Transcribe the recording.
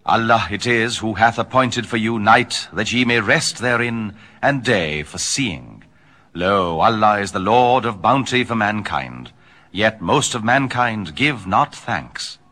Allah it is who hath appointed for you night, that ye may rest therein, and day for seeing. Lo, Allah is the Lord of bounty for mankind, yet most of mankind give not thanks.